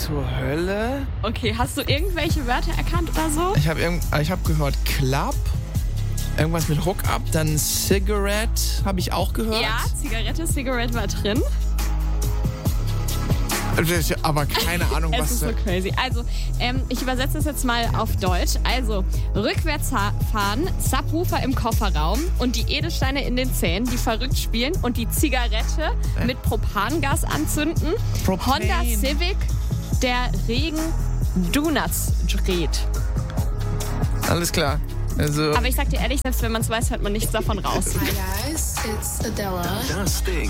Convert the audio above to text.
zur Hölle? Okay, hast du irgendwelche Wörter erkannt oder so? Ich hab gehört Club, irgendwas mit Hookup, dann Cigarette habe ich auch gehört. Ja, Cigarette war drin. Aber keine Ahnung, Es was... ist so crazy. Also, ich übersetze das jetzt mal auf Deutsch. Also, rückwärts fahren, Subwoofer im Kofferraum und die Edelsteine in den Zähnen, die verrückt spielen und die Zigarette mit Propangas anzünden. Propan. Honda Civic, der Regen Donuts dreht. Alles klar. Also... Aber ich sag dir ehrlich, selbst wenn man es weiß, hört man nichts davon raus. Hi guys, it's Adela. Das Ding.